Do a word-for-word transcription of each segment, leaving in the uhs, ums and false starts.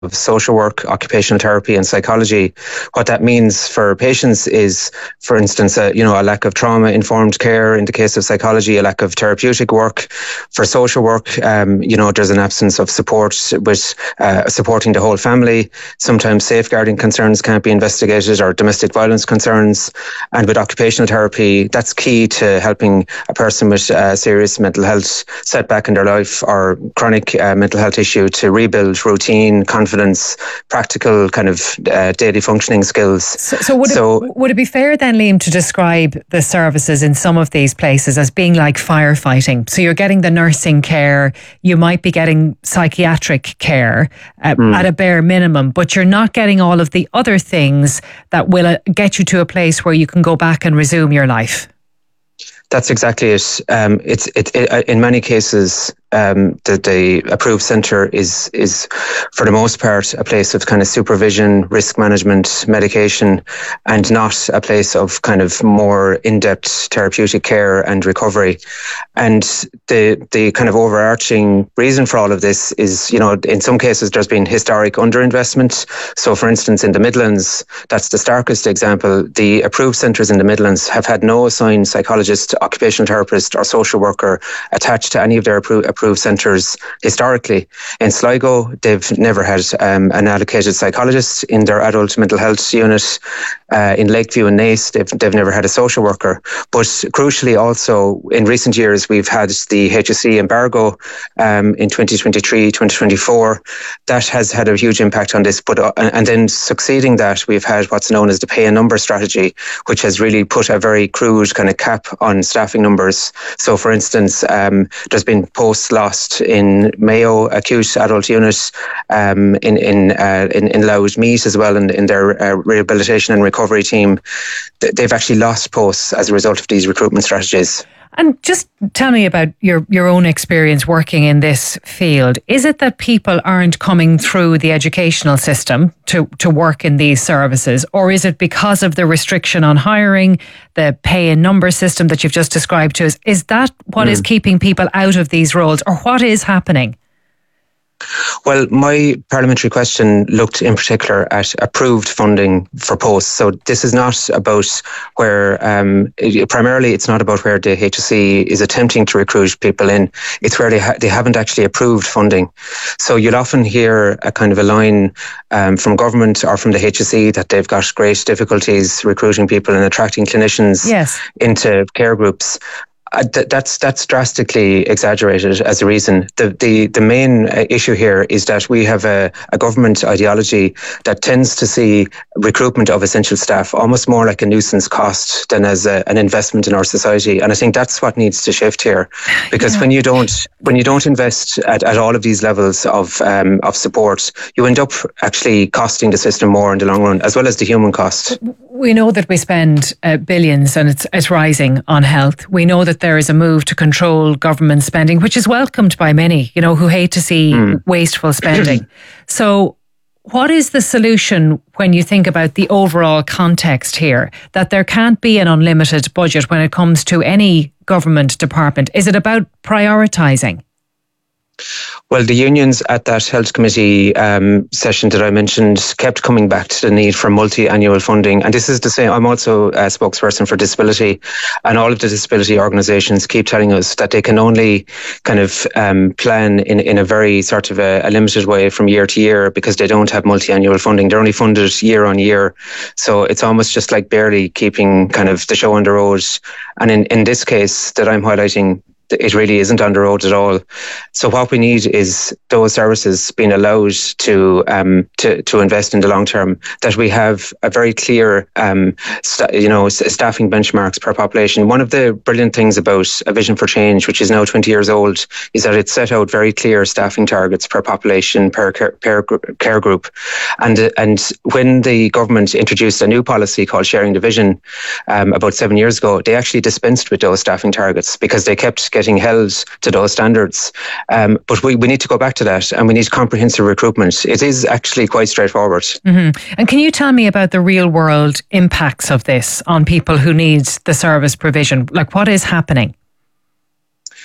of social work, occupational therapy and psychology. What that means for patients is, for instance, a, you know, a lack of trauma-informed care. In the case of psychology, a lack of therapeutic work. For social work, um, you know, there's an absence of support with uh, supporting the whole family. Sometimes safeguarding concerns can't be investigated, or domestic violence concerns. And with occupational therapy, that's key to helping a person with uh, serious mental health setback in their life or chronic uh, mental health issue to rebuild routine, confidence, confidence, practical kind of uh, daily functioning skills. So, so, would, so it, would it be fair then, Liam, to describe the services in some of these places as being like firefighting? So you're getting the nursing care, you might be getting psychiatric care uh, mm. at a bare minimum, but you're not getting all of the other things that will uh, get you to a place where you can go back and resume your life. That's exactly it. Um, it's it, it in many cases. Um, the, the approved centre is, is for the most part, a place of kind of supervision, risk management, medication, and not a place of kind of more in-depth therapeutic care and recovery. And the the kind of overarching reason for all of this is, you know, in some cases there's been historic underinvestment. So, for instance, in the Midlands, that's the starkest example. The approved centres in the Midlands have had no assigned psychologist, occupational therapist, or social worker attached to any of their approved approved centres historically. In Sligo, they've never had um, an allocated psychologist in their adult mental health unit. Uh, in Lakeview and Naas, they've, they've never had a social worker. But crucially also, in recent years, we've had the H S E embargo um, in twenty twenty-three, twenty twenty-four. That has had a huge impact on this. But uh, And then succeeding that, we've had what's known as the pay and number strategy, which has really put a very crude kind of cap on staffing numbers. So, for instance, um, there's been posts lost in Mayo acute adult unit, um, in in uh, in, in Louth Meath as well, in, in their uh, rehabilitation and recovery team. They've actually lost posts as a result of these recruitment strategies. And just tell me about your, your own experience working in this field. Is it that people aren't coming through the educational system to, to work in these services? Or is it because of the restriction on hiring, the pay and number system that you've just described to us? Is that what mm. is keeping people out of these roles? Or what is happening? Well, my parliamentary question looked in particular at approved funding for posts. So this is not about where, um, it, primarily it's not about where the H S E is attempting to recruit people in. It's where they, ha- they haven't actually approved funding. So you'll often hear a kind of a line um, from government or from the H S E that they've got great difficulties recruiting people and attracting clinicians yes. into care groups. Uh, th- that's that's drastically exaggerated as a reason. The the the main uh, issue here is that we have a, a government ideology that tends to see recruitment of essential staff almost more like a nuisance cost than as a, an investment in our society. And I think that's what needs to shift here, because yeah. when you don't when you don't invest at, at all of these levels of um, of support, you end up actually costing the system more in the long run, as well as the human cost. We know that we spend uh, billions and it's it's rising on health. We know that there is a move to control government spending, which is welcomed by many, you know, who hate to see mm. wasteful spending. So what is the solution when you think about the overall context here, that there can't be an unlimited budget when it comes to any government department? Is it about prioritising? Well, the unions at that health committee um, session that I mentioned kept coming back to the need for multi-annual funding. And this is the same. I'm also a spokesperson for disability, and all of the disability organisations keep telling us that they can only kind of um, plan in, in a very sort of a, a limited way from year to year, because they don't have multi-annual funding. They're only funded year on year. So it's almost just like barely keeping kind of the show on the road. And in, in this case that I'm highlighting, it really isn't on the road at all. So what we need is those services being allowed to um, to to invest in the long term. That we have a very clear, um, st- you know, staffing benchmarks per population. One of the brilliant things about A Vision for Change, which is now twenty years old, is that it set out very clear staffing targets per population, per care, per care group. And and when the government introduced a new policy called Sharing the Vision um, about seven years ago, they actually dispensed with those staffing targets because they kept getting getting held to those standards. Um, but we, we need to go back to that, and we need comprehensive recruitment. It is actually quite straightforward. Mm-hmm. And can you tell me about the real world impacts of this on people who need the service provision? Like, what is happening?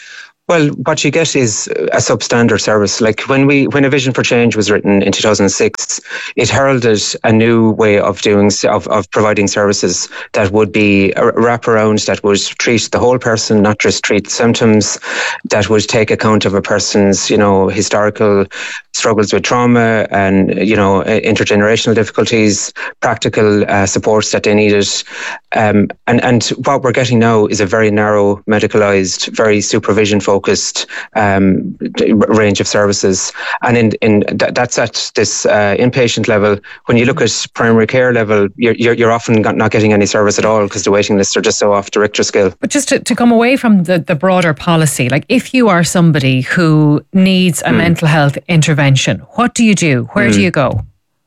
Well, what you get is a substandard service. Like when we, when A Vision for Change was written in two thousand six, it heralded a new way of doing, of, of providing services that would be a wraparound, that would treat the whole person, not just treat the symptoms, that would take account of a person's, you know, historical struggles with trauma and, you know, intergenerational difficulties, practical uh, supports that they needed. Um, and, and what we're getting now is a very narrow, medicalised, very supervision focused um, range of services. And in, in th- that's at this uh, inpatient level. When you look at primary care level, you're, you're, you're often not getting any service at all because the waiting lists are just so off the Richter scale. But just to, to come away from the, the broader policy, like if you are somebody who needs a mm. mental health intervention, what do you do? Where mm. do you go?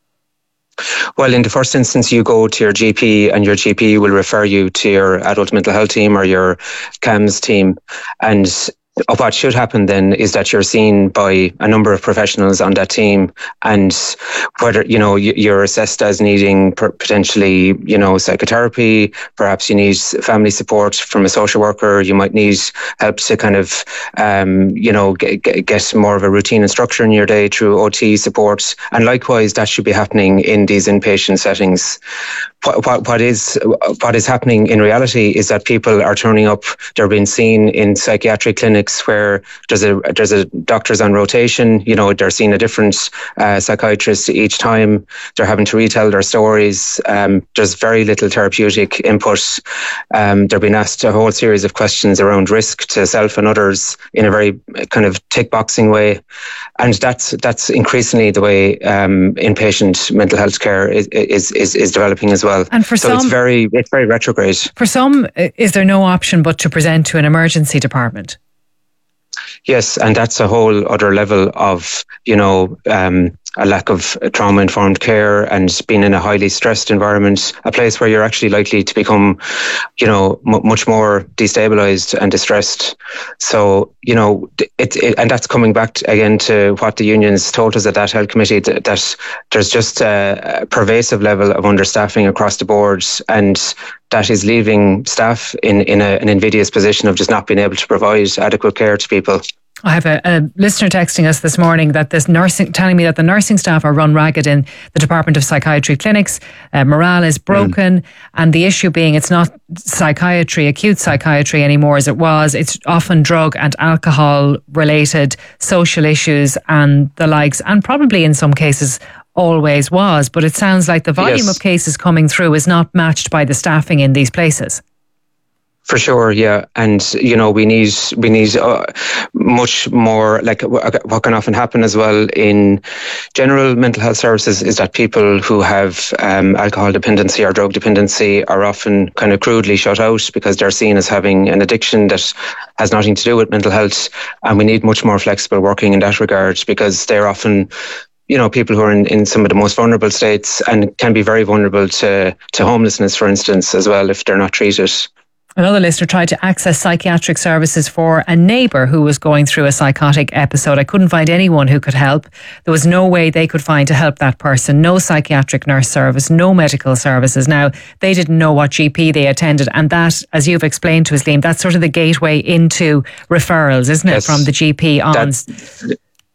Well, in the first instance, you go to your G P and your G P will refer you to your adult mental health team or your C A M S team. And what should happen then is that you're seen by a number of professionals on that team, and whether, you know, you're assessed as needing potentially, you know, psychotherapy, perhaps you need family support from a social worker, you might need help to kind of, um, you know, get, get more of a routine and structure in your day through O T support. And likewise, that should be happening in these inpatient settings. What, what, what is what is happening in reality is that people are turning up, they're being seen in psychiatric clinics where there's a there's a doctors on rotation, you know, they're seeing a different uh, psychiatrist each time, they're having to retell their stories, um, there's very little therapeutic input, um, they're being asked a whole series of questions around risk to self and others in a very kind of tick boxing way, and that's that's increasingly the way um, inpatient mental health care is is is, is developing as well. And for so some, it's very it's very retrograde. For some, is there no option but to present to an emergency department? Yes, and that's a whole other level of, you know, um, a lack of trauma-informed care and being in a highly stressed environment, a place where you're actually likely to become, you know, m- much more destabilised and distressed. So, you know, it, it and that's coming back to, again to what the unions told us at that health committee, that, that there's just a, a pervasive level of understaffing across the board, and that is leaving staff in, in a, an invidious position of just not being able to provide adequate care to people. I have a, a listener texting us this morning that this nursing, telling me that the nursing staff are run ragged in the Department of Psychiatry clinics. Uh, morale is broken, mm. and the issue being it's not psychiatry, acute psychiatry anymore as it was. It's often drug and alcohol related social issues and the likes, and probably in some cases always was. But it sounds like the volume yes. of cases coming through is not matched by the staffing in these places. For sure, yeah, and you know we need we need uh, much more. Like what can often happen as well in general mental health services is that people who have um, alcohol dependency or drug dependency are often kind of crudely shut out because they're seen as having an addiction that has nothing to do with mental health, and we need much more flexible working in that regard, because they're often, you know, people who are in, in some of the most vulnerable states and can be very vulnerable to to homelessness, for instance, as well, if they're not treated. Another listener tried to access psychiatric services for a neighbour who was going through a psychotic episode. I couldn't find anyone who could help. There was no way they could find to help that person. No psychiatric nurse service, no medical services. Now, they didn't know what G P they attended. And that, as you've explained to us, Liam, that's sort of the gateway into referrals, isn't it? Yes, from the G P on. That,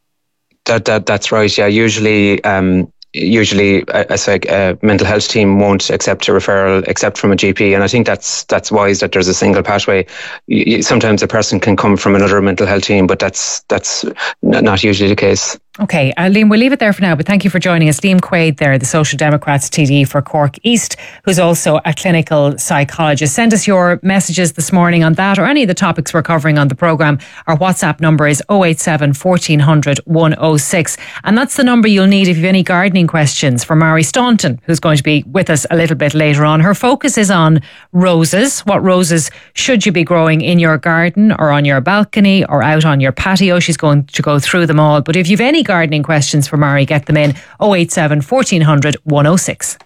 that, that, that's right, yeah. Usually... Um, Usually, a, a, a mental health team won't accept a referral except from a G P, and I think that's that's wise that there's a single pathway. You, sometimes a person can come from another mental health team, but that's that's not usually the case. Okay, uh, Liam, we'll leave it there for now, but thank you for joining us. Liam Quaid there, the Social Democrats T D for Cork East, who's also a clinical psychologist. Send us your messages this morning on that or any of the topics we're covering on the programme. Our WhatsApp number is oh eight seven, fourteen hundred, one oh six. And that's the number you'll need if you have any gardening questions for Mary Staunton, who's going to be with us a little bit later on. Her focus is on roses. What roses should you be growing in your garden or on your balcony or out on your patio? She's going to go through them all. But if you've any gardening questions for Mary, get them in oh eight seven, fourteen hundred, one oh six.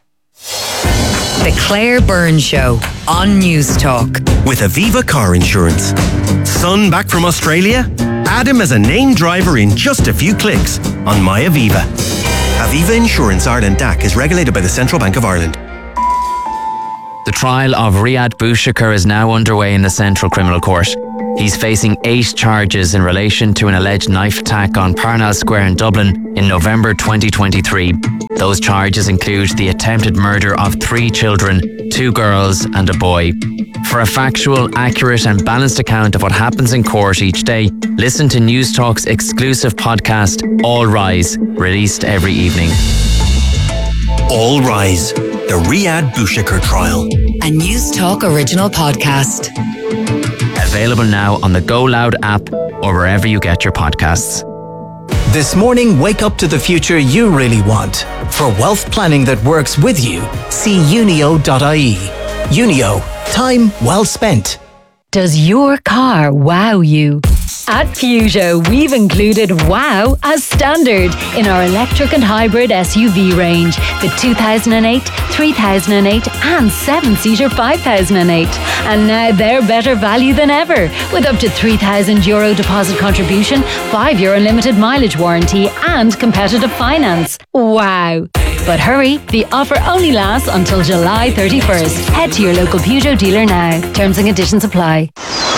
The Claire Byrne Show on News Talk. With Aviva Car Insurance. Son back from Australia? Add him as a named driver in just a few clicks on My Aviva. Aviva Insurance Ireland D A C is regulated by the Central Bank of Ireland. The trial of Riyad Boushakar is now underway in the Central Criminal Court. He's facing eight charges in relation to an alleged knife attack on Parnell Square in Dublin in November twenty twenty-three. Those charges include the attempted murder of three children, two girls and a boy. For a factual, accurate and balanced account of what happens in court each day, listen to News Talk's exclusive podcast, All Rise, released every evening. All Rise, the Riyadh Bouchakir trial. A News Talk original podcast. Available now on the Go Loud app or wherever you get your podcasts. This morning, wake up to the future you really want. For wealth planning that works with you, see unio dot I E. Unio, time well spent. Does your car wow you? At Peugeot, we've included wow as standard in our electric and hybrid S U V range. The two thousand eight, three thousand eight and seven-seater five thousand eight. And now they're better value than ever, with up to three thousand euro deposit contribution, five year unlimited mileage warranty and competitive finance. Wow! But hurry, the offer only lasts until July thirty-first. Head to your local Peugeot dealer now. Terms and conditions apply.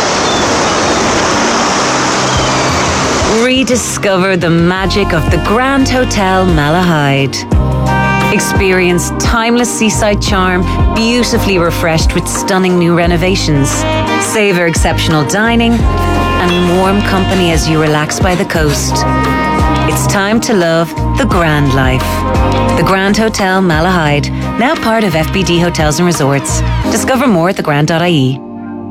Rediscover the magic of the Grand Hotel Malahide. Experience timeless seaside charm, beautifully refreshed with stunning new renovations. Savor exceptional dining and warm company as you relax by the coast. It's time to love the grand life. The Grand Hotel Malahide, now part of F B D Hotels and Resorts. Discover more at the grand dot I E.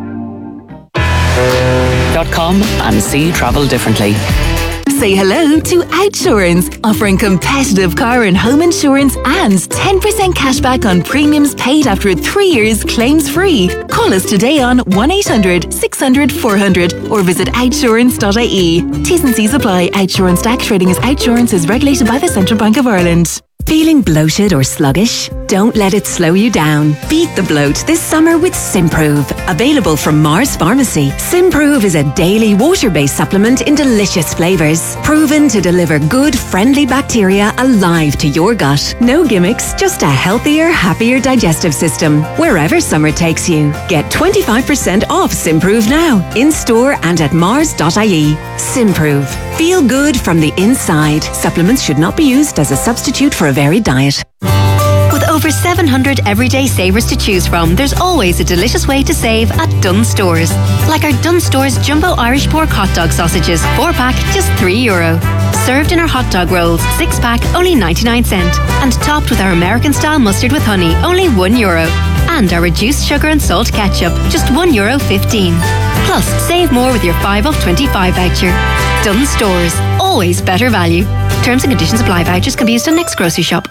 .com and see travel differently. Say hello to Outsurance, offering competitive car and home insurance and ten percent cashback on premiums paid after three years claims free. Call us today on one eight hundred, six hundred, four hundred or visit outsurance dot I E. T's and C's apply. Outsurance D A C trading as Outsurance is regulated by the Central Bank of Ireland. Feeling bloated or sluggish? Don't let it slow you down. Beat the bloat this summer with Simprove. Available from Mars Pharmacy. Simprove is a daily water-based supplement in delicious flavours. Proven to deliver good, friendly bacteria alive to your gut. No gimmicks, just a healthier, happier digestive system. Wherever summer takes you. Get twenty-five percent off Simprove now. In store and at mars dot I E. Simprove. Feel good from the inside. Supplements should not be used as a substitute for a varied diet. With over seven hundred everyday savers to choose from, there's always a delicious way to save at Dunnes Stores. Like our Dunnes Stores Jumbo Irish Pork Hot Dog Sausages, four pack, just three euro. Served in our hot dog rolls, six pack, only ninety-nine cent. And topped with our American style mustard with honey, only one euro. And our reduced sugar and salt ketchup, just one euro fifteen. Plus, save more with your five off twenty-five voucher. Dunnes Stores, always better value. Terms and conditions apply. Vouchers can be used on next grocery shop.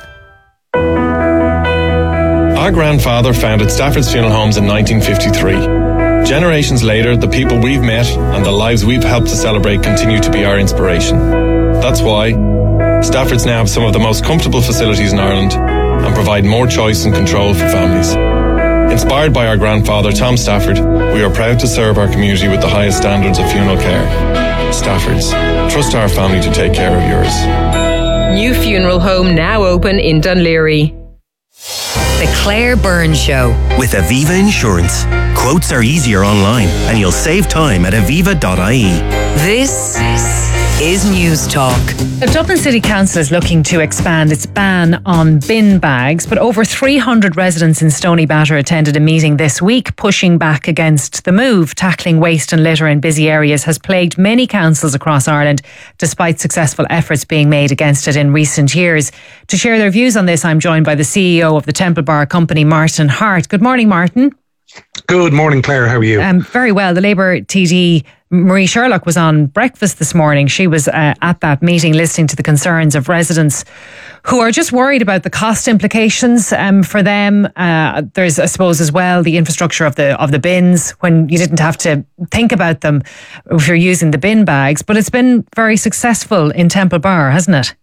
Our grandfather founded Stafford's Funeral Homes in nineteen fifty-three. Generations later, the people we've met and the lives we've helped to celebrate continue to be our inspiration. That's why Stafford's now have some of the most comfortable facilities in Ireland and provide more choice and control for families. Inspired by our grandfather, Tom Stafford, we are proud to serve our community with the highest standards of funeral care. Stafford's. Trust our family to take care of yours. New funeral home now open in Dunleary. The Claire Byrne Show. With Aviva Insurance. Quotes are easier online and you'll save time at aviva dot I E. This is News Talk. The Dublin City Council is looking to expand its ban on bin bags, but over three hundred residents in Stony Batter attended a meeting this week pushing back against the move. Tackling waste and litter in busy areas has plagued many councils across Ireland, despite successful efforts being made against it in recent years. To share their views on this, I'm joined by the C E O of the Temple Bar Company, Martin Hart. Good morning, Martin. Good morning, Claire. How are you? Um, very well. The Labour T D, Marie Sherlock, was on breakfast this morning. She was uh, at that meeting listening to the concerns of residents who are just worried about the cost implications um, for them. Uh, there's, I suppose, as well, the infrastructure of the of the bins when you didn't have to think about them if you're using the bin bags. But it's been very successful in Temple Bar, hasn't it?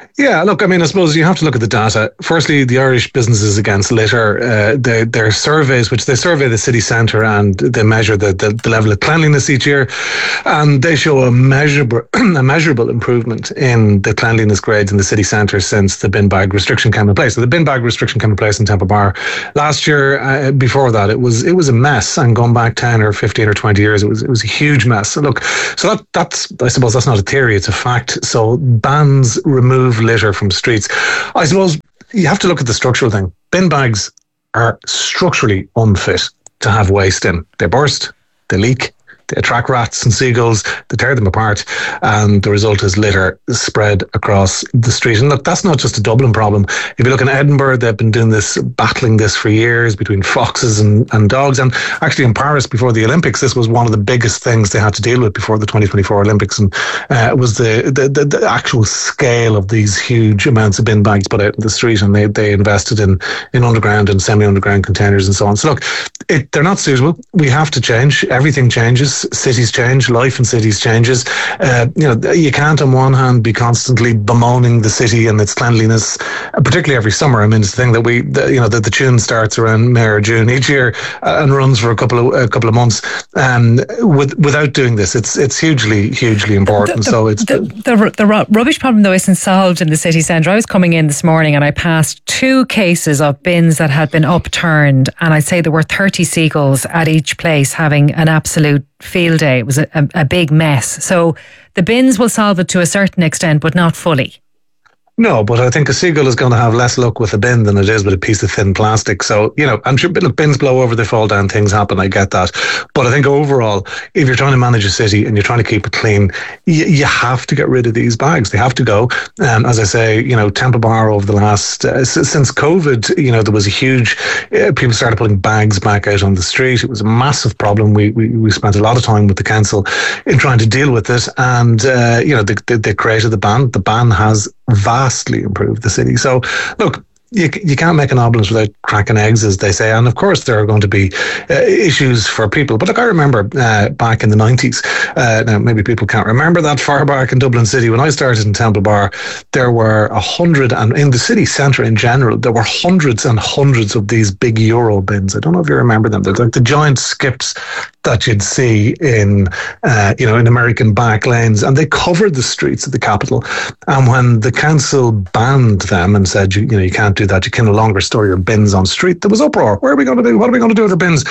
Yeah, look, I mean, I suppose you have to look at the data. Firstly, the Irish Businesses Against Litter, uh, they, their surveys, which they survey the city centre and they measure the, the, the level of cleanliness each year, and they show a measurable, a measurable improvement in the cleanliness grades in the city centre since the bin bag restriction came in place. So the bin bag restriction came in place in Temple Bar last year. Uh, before that, it was it was a mess, and going back ten or fifteen or twenty years, it was it was a huge mess. So look, so that that's I suppose that's not a theory; it's a fact. So bans remove litter from streets. I suppose you have to look at the structural thing. Bin bags are structurally unfit to have waste in. They burst, they leak, they attract rats and seagulls, they tear them apart, and the result is litter spread across the street. And look, that's not just a Dublin problem. If you look in Edinburgh, they've been doing this, battling this for years between foxes and, and dogs. And actually in Paris before the Olympics, this was one of the biggest things they had to deal with before the twenty twenty-four Olympics. And uh, it was the, the, the, the actual scale of these huge amounts of bin bags put out in the street. And they, they invested in, in underground and semi-underground containers and so on. So look, it, they're not suitable. We have to change. Everything changes. Cities change, life in cities changes. Uh, you know, you can't on one hand be constantly bemoaning the city and its cleanliness, particularly every summer. I mean, it's the thing that we, the, you know, that the tune starts around May or June each year uh, and runs for a couple of a couple of months. Um, with, without doing this, it's it's hugely hugely important. The, the, so it's the, the, the, the rubbish problem though isn't solved in the city centre. I was coming in this morning and I passed two cases of bins that had been upturned, and I'd say there were thirty seagulls at each place having an absolute field day. It was a, a, a big mess. So the bins will solve it to a certain extent, but not fully. No, but I think a seagull is going to have less luck with a bin than it is with a piece of thin plastic. So, you know, I'm sure look, bins blow over, they fall down, things happen, I get that. But I think overall, if you're trying to manage a city and you're trying to keep it clean, you, you have to get rid of these bags. They have to go. And um, as I say, you know, Temple Bar over the last, uh, since COVID, you know, there was a huge, uh, people started putting bags back out on the street. It was a massive problem. We we, we spent a lot of time with the council in trying to deal with it. And, uh, you know, they, they, they created the ban. The ban has vastly improved the city. So, look, you you can't make an omelette without cracking eggs, as they say. And of course, there are going to be uh, issues for people. But look, I remember uh, back in the nineties, uh, now maybe people can't remember that far back in Dublin City. When I started in Temple Bar, there were a hundred, and in the city centre in general, there were hundreds and hundreds of these big Euro bins. I don't know if you remember them. They're like the giant skips that you'd see in, uh, you know, in American back lanes, and they covered the streets of the capital. And when the council banned them and said, you, you know, you can't do that, you can no longer store your bins on street, there was uproar. Where are we going to do? What are we going to do with our bins?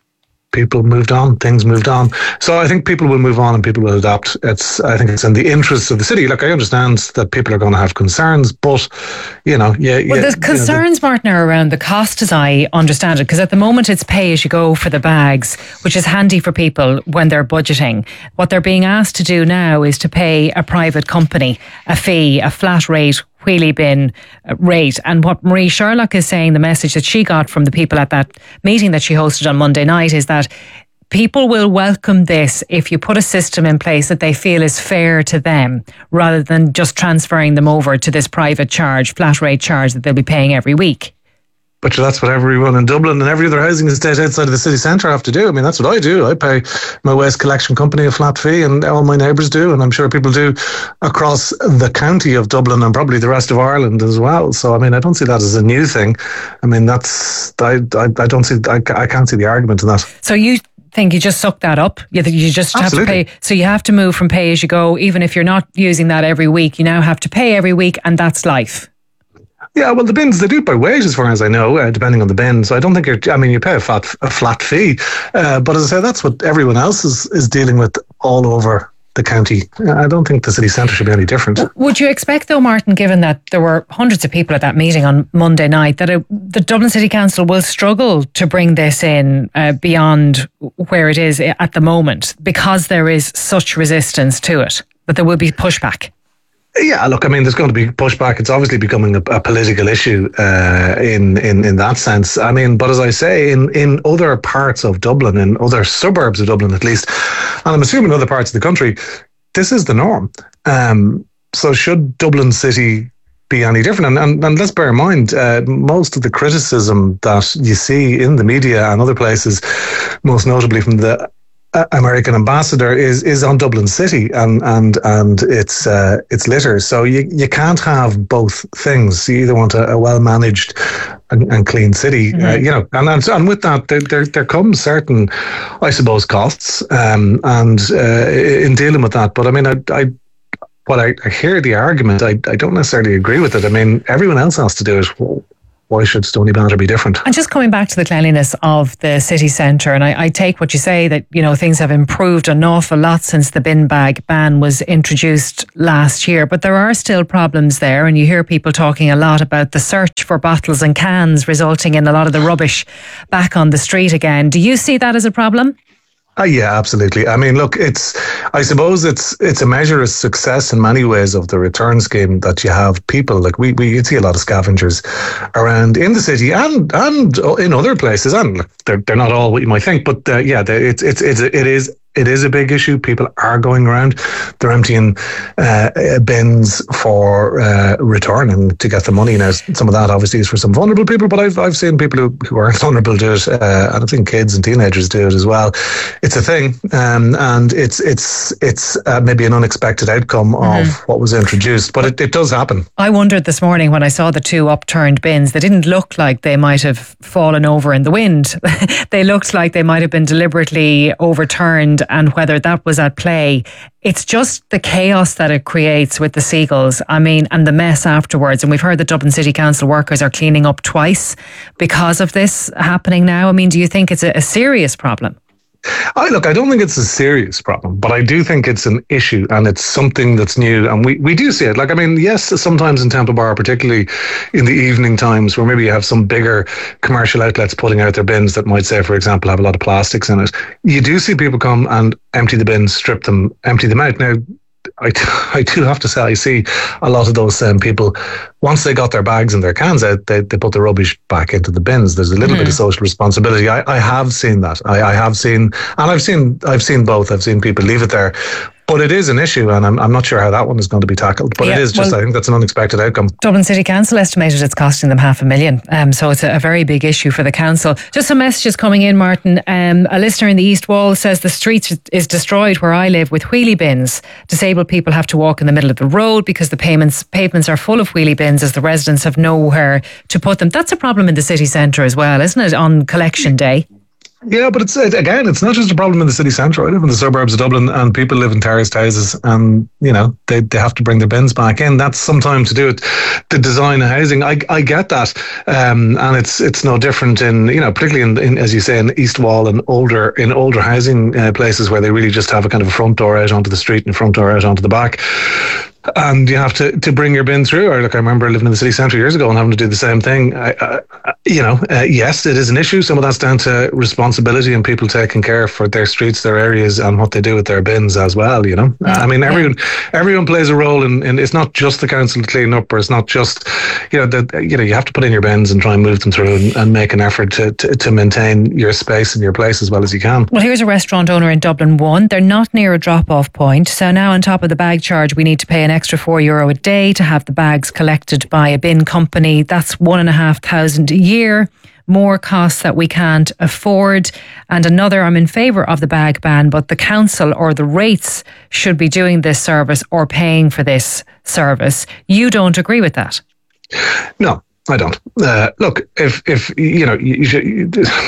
People moved on, things moved on. So I think people will move on and people will adapt. It's, I think it's in the interests of the city. Look, I understand that people are going to have concerns, but, you know, yeah. Well, yeah, the concerns, you know, Martin, are around the cost, as I understand it, because at the moment it's pay as you go for the bags, which is handy for people when they're budgeting. What they're being asked to do now is to pay a private company a fee, a flat rate wheelie bin rate. And what Marie Sherlock is saying, the message that she got from the people at that meeting that she hosted on Monday night, is that people will welcome this if you put a system in place that they feel is fair to them, rather than just transferring them over to this private charge, flat rate charge that they'll be paying every week. But that's what everyone in Dublin and every other housing estate outside of the city centre have to do. I mean, that's what I do. I pay my waste collection company a flat fee, and all my neighbours do, and I'm sure people do across the county of Dublin and probably the rest of Ireland as well. So, I mean, I don't see that as a new thing. I mean, that's, I, I, I don't see, I, I can't see the argument in that. So you think you just suck that up? You, you just Absolutely. have to pay. So you have to move from pay as you go, even if you're not using that every week, you now have to pay every week, and that's life. Yeah, well, the bins, they do it by weight, as far as I know, uh, depending on the bin. So I don't think you're, I mean, you pay a flat, a flat fee. Uh, but as I say, that's what everyone else is, is dealing with all over the county. I don't think the city centre should be any different. Would you expect, though, Martin, given that there were hundreds of people at that meeting on Monday night, that it, the Dublin City Council will struggle to bring this in uh, beyond where it is at the moment, because there is such resistance to it, that there will be pushback? Yeah, look, I mean, there's going to be pushback. It's obviously becoming a, a political issue uh, in, in in that sense. I mean, but as I say, in, in other parts of Dublin, in other suburbs of Dublin at least, and I'm assuming other parts of the country, this is the norm. Um, so should Dublin City be any different? And, and, and let's bear in mind, uh, most of the criticism that you see in the media and other places, most notably from the uh, American ambassador is is on Dublin City and and and its uh, its litter. So you you can't have both things. You either want a, a well managed and, and clean city, mm-hmm. uh, you know, and, and and with that there there, there comes certain, I suppose, costs um, and uh, in dealing with that. But I mean, I. I Well, I, I hear the argument. I, I don't necessarily agree with it. I mean, everyone else has to do it. Why should Stoneybatter be different? And just coming back to the cleanliness of the city centre, and I, I take what you say that, you know, things have improved an awful lot since the bin bag ban was introduced last year, but there are still problems there, and you hear people talking a lot about the search for bottles and cans resulting in a lot of the rubbish back on the street again. Do you see that as a problem? Uh, yeah, absolutely. I mean, look, it's, I suppose it's it's a measure of success in many ways of the return scheme that you have people, like we, we see a lot of scavengers around in the city and and in other places, and they're, they're not all what you might think, but uh, yeah, it's, it's, it's, it is It is a big issue. People are going around. They're emptying uh, bins for uh, return and to get the money. Now, some of that obviously is for some vulnerable people, but I've I've seen people who, who aren't vulnerable do it, uh, and I think kids and teenagers do it as well. It's a thing, um, and it's it's it's uh, maybe an unexpected outcome of mm-hmm. what was introduced, but it, it does happen. I wondered this morning when I saw the two upturned bins, they didn't look like they might have fallen over in the wind. They looked like they might have been deliberately overturned, and whether that was at play. It's just the chaos that it creates with the seagulls, I mean, and the mess afterwards. And we've heard that Dublin City Council workers are cleaning up twice because of this happening now. I mean, do you think it's a, a serious problem? I look, I don't think it's a serious problem, but I do think it's an issue, and it's something that's new, and we, we do see it. Like, I mean, yes, sometimes in Temple Bar, particularly in the evening times, where maybe you have some bigger commercial outlets putting out their bins that might say, for example, have a lot of plastics in it. You do see people come and empty the bins, strip them, empty them out. Now, I, I do have to say, I see a lot of those same people, once they got their bags and their cans out, they, they put the rubbish back into the bins. There's a little mm. bit of social responsibility. I, I have seen that. I, I have seen, and I've seen, I've seen both. I've seen people leave it there. But it is an issue, and I'm, I'm not sure how that one is going to be tackled. But yeah, it is just, well, I think that's an unexpected outcome. Dublin City Council estimated it's costing them half a million. Um, so it's a, a very big issue for the council. Just some messages coming in, Martin. Um, a listener in the East Wall says the street is destroyed where I live with wheelie bins. Disabled people have to walk in the middle of the road because the pavements, pavements are full of wheelie bins as the residents have nowhere to put them. That's a problem in the city centre as well, isn't it, on collection day? Yeah, but it's again, it's not just a problem in the city centre. I live in the suburbs of Dublin, and people live in terraced houses, and you know they, they have to bring their bins back in. That's sometimes to do with the design of housing. I I get that, um, and it's it's no different in you know particularly in, in as you say in the East Wall and older in older housing uh, places where they really just have a kind of a front door out onto the street and a front door out onto the back. And you have to, to bring your bin through. Or like I remember living in the city centre years ago and having to do the same thing. I, I, you know, uh, yes, it is an issue. Some of that's down to responsibility and people taking care for their streets, their areas, and what they do with their bins as well. You know, yeah. I mean, everyone everyone plays a role in, in. It's not just the council to clean up, or it's not just you know the you know you have to put in your bins and try and move them through and, and make an effort to, to to maintain your space and your place as well as you can. Well, here's a restaurant owner in Dublin One. They're not near a drop-off point, so now on top of the bag charge, we need to pay an extra four euro a day to have the bags collected by a bin company. That's one and a half thousand a year. More costs that we can't afford. And another, I'm in favour of the bag ban, but the council or the rates should be doing this service or paying for this service. You don't agree with that? No. I don't. Uh, look, if, if you know, you, you, you,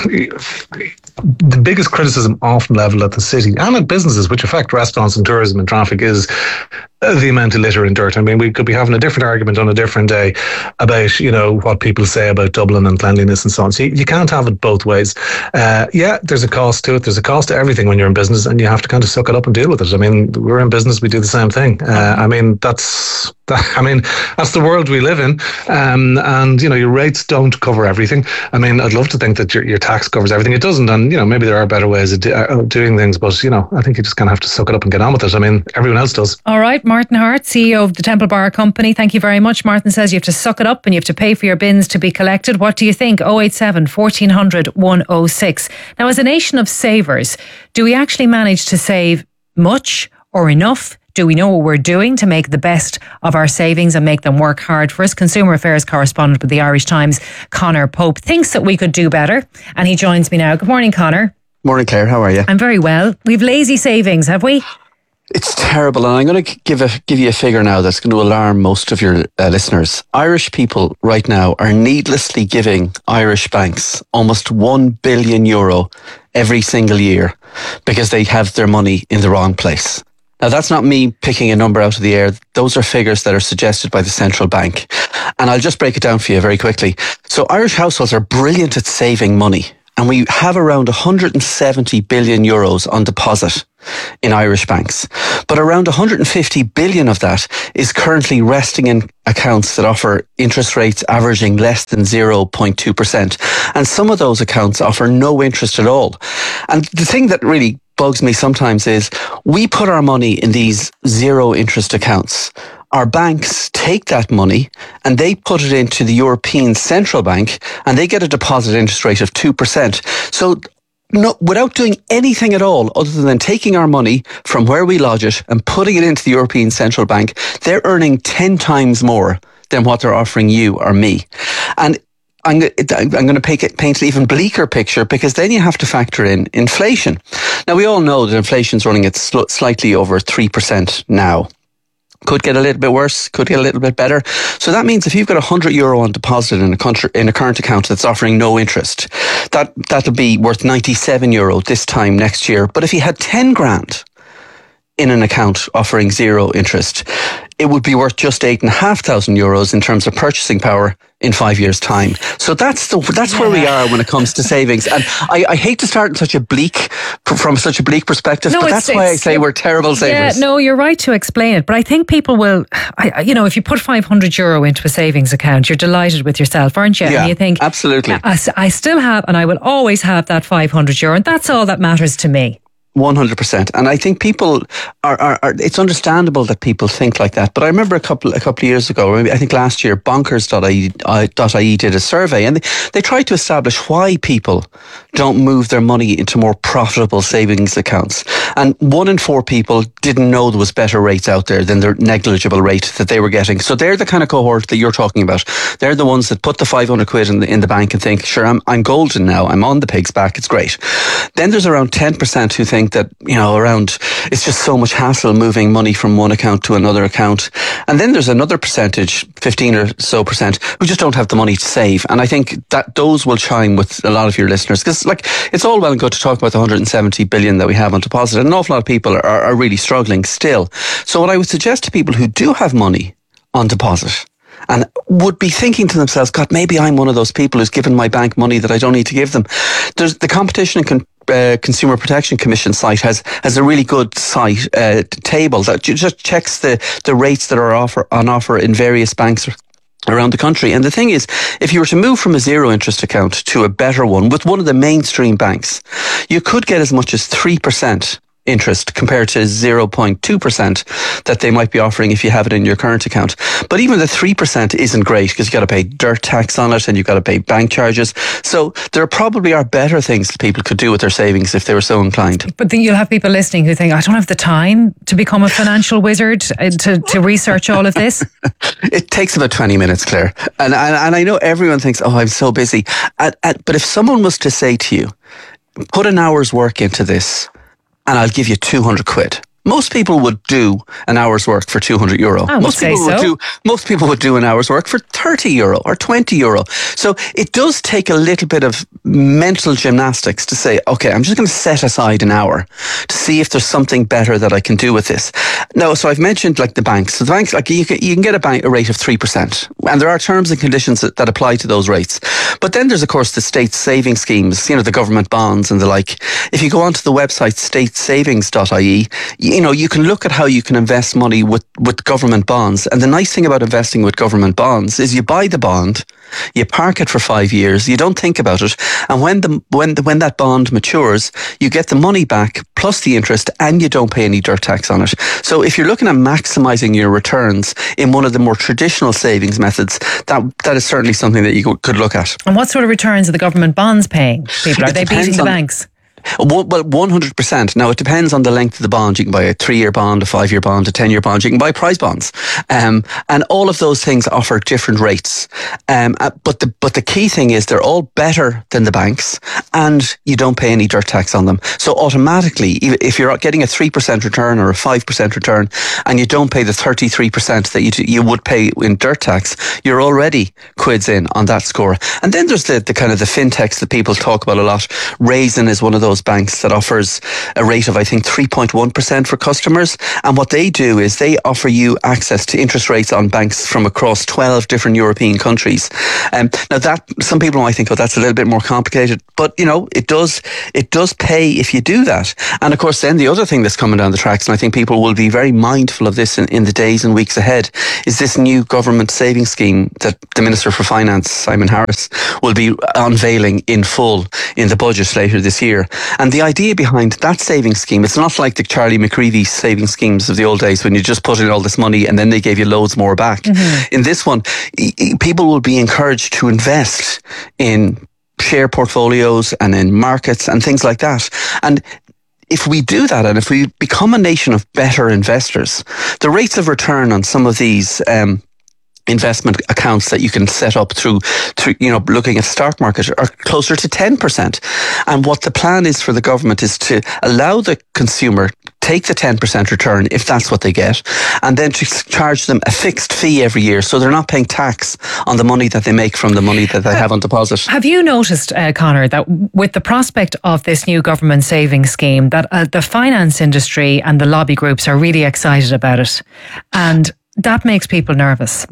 the biggest criticism often levelled at the city and at businesses which affect restaurants and tourism and traffic is the amount of litter and dirt. I mean, we could be having a different argument on a different day about, you know, what people say about Dublin and cleanliness and so on. So you, you can't have it both ways. Uh, yeah, there's a cost to it. There's a cost to everything when you're in business, and you have to kind of suck it up and deal with it. I mean, we're in business, we do the same thing. Uh, I mean, that's, that, I mean, that's the world we live in. Um, and, you know, your rates don't cover everything. I mean, I'd love to think that your, your tax covers everything. It doesn't. And, you know, maybe there are better ways of, do, of doing things, but, you know, I think you just kind of have to suck it up and get on with it. I mean, everyone else does. All right. Martin Hart, C E O of the Temple Bar Company, thank you very much. Martin says you have to suck it up and you have to pay for your bins to be collected. What do you think? oh eight seven, fourteen hundred, one oh six. Now, as a nation of savers, do we actually manage to save much or enough? Do we know what we're doing to make the best of our savings and make them work hard for us? Consumer Affairs correspondent with the Irish Times, Conor Pope, thinks that we could do better. And he joins me now. Good morning, Conor. Morning, Claire. How are you? I'm very well. We've lazy savings, have we? It's terrible, and I'm going to give a give you a figure now that's going to alarm most of your uh, listeners. Irish people right now are needlessly giving Irish banks almost one billion euro every single year because they have their money in the wrong place. Now, that's not me picking a number out of the air. Those are figures that are suggested by the central bank. And I'll just break it down for you very quickly. So Irish households are brilliant at saving money. And we have around one hundred seventy billion euros on deposit in Irish banks. But around one hundred fifty billion of that is currently resting in accounts that offer interest rates averaging less than zero point two percent. And some of those accounts offer no interest at all. And the thing that really bugs me sometimes is we put our money in these zero interest accounts. Our banks take that money and they put it into the European Central Bank and they get a deposit interest rate of two percent. So no, without doing anything at all other than taking our money from where we lodge it and putting it into the European Central Bank, they're earning ten times more than what they're offering you or me. And I'm, I'm going to paint an even bleaker picture because then you have to factor in inflation. Now, we all know that inflation's running at sl- slightly over three percent now. Could get a little bit worse, could get a little bit better. So that means if you've got one hundred euro on deposit in a, country, in a current account that's offering no interest, that, that'll be worth ninety-seven euro this time next year. But if you had ten grand in an account offering zero interest, it would be worth just eight and a half thousand euros in terms of purchasing power in five years' time. So that's the that's yeah. where we are when it comes to savings. And I, I hate to start in such a bleak, from such a bleak perspective, no, but that's why I say we're terrible savers. Yeah, no, you're right to explain it. But I think people will, I, you know, if you put five hundred euro into a savings account, you're delighted with yourself, aren't you? Yeah, and you think, absolutely. I, I still have, and I will always have that five hundred euro, and that's all that matters to me. one hundred percent. And I think people are, are, are, it's understandable that people think like that. But I remember a couple a couple of years ago, maybe I think last year, bonkers dot I E did a survey and they, they tried to establish why people don't move their money into more profitable savings accounts. And one in four people didn't know there was better rates out there than the negligible rate that they were getting. So they're the kind of cohort that you're talking about. They're the ones that put the five hundred quid in the, in the bank and think, sure, I'm, I'm golden now. I'm on the pig's back. It's great. Then there's around ten percent who think that, you know, around, it's just so much hassle moving money from one account to another account. And then there's another percentage, fifteen or so percent, who just don't have the money to save. And I think that those will chime with a lot of your listeners, because like, it's all well and good to talk about the one hundred seventy billion that we have on deposit. And an awful lot of people are, are really struggling still. So what I would suggest to people who do have money on deposit and would be thinking to themselves, God, maybe I'm one of those people who's given my bank money that I don't need to give them. There's the Competition and Con- uh, Consumer Protection Commission site has has a really good site uh, table that just checks the, the rates that are offer on offer in various banks around the country. And the thing is, if you were to move from a zero interest account to a better one with one of the mainstream banks, you could get as much as three percent interest compared to zero point two percent that they might be offering if you have it in your current account. But even the three percent isn't great because you've got to pay dirt tax on it and you've got to pay bank charges. So there probably are better things that people could do with their savings if they were so inclined. But then you'll have people listening who think, I don't have the time to become a financial wizard to, to research all of this. It takes about twenty minutes, Claire. And, and, and I know everyone thinks, oh, I'm so busy. And, and, but if someone was to say to you, put an hour's work into this, and I'll give you two hundred quid. Most people would do an hour's work for two hundred euro. I would most say people so. would do most people would do an hour's work for thirty euro or twenty euro. So it does take a little bit of mental gymnastics to say, okay, I'm just going to set aside an hour to see if there's something better that I can do with this. No, so I've mentioned like the banks. So the banks, like you can, you can get a bank a rate of three percent, and there are terms and conditions that, that apply to those rates. But then there's of course the state saving schemes, you know, the government bonds and the like. If you go onto the website state savings dot I E, you know, you can look at how you can invest money with, with government bonds. And the nice thing about investing with government bonds is you buy the bond, you park it for five years, you don't think about it. And when the when the, when that bond matures, you get the money back plus the interest and you don't pay any dirt tax on it. So if you're looking at maximising your returns in one of the more traditional savings methods, that that is certainly something that you could look at. And what sort of returns are the government bonds paying people? Are it they beating the on, banks? Well, one hundred percent. Now, it depends on the length of the bond. You can buy a three-year bond, a five-year bond, a ten-year bond. You can buy prize bonds. Um, and all of those things offer different rates. Um, but the but the key thing is they're all better than the banks, and you don't pay any dirt tax on them. So automatically, if you're getting a three percent return or a five percent return, and you don't pay the thirty-three percent that you you would pay in dirt tax, you're already quids in on that score. And then there's the, the kind of the fintechs that people talk about a lot. Raisin is one of those banks that offers a rate of, I think, three point one percent for customers. And what they do is they offer you access to interest rates on banks from across twelve different European countries. Um, now that, some people might think, oh, that's a little bit more complicated, but you know, it does, it does pay if you do that. And of course, then the other thing that's coming down the tracks, and I think people will be very mindful of this in, in the days and weeks ahead, is this new government savings scheme that the Minister for Finance, Simon Harris, will be unveiling in full in the budget later this year. And the idea behind that savings scheme, it's not like the Charlie McCreevy savings schemes of the old days when you just put in all this money and then they gave you loads more back. Mm-hmm. In this one, people will be encouraged to invest in share portfolios and in markets and things like that. And if we do that, and if we become a nation of better investors, the rates of return on some of these um, investment accounts that you can set up through, through, you know, looking at the stock market are closer to ten percent. And what the plan is for the government is to allow the consumer take the ten percent return if that's what they get, and then to charge them a fixed fee every year, so they're not paying tax on the money that they make from the money that they have on deposit. Have you noticed, uh, Conor, that with the prospect of this new government savings scheme, that uh, the finance industry and the lobby groups are really excited about it, and that makes people nervous?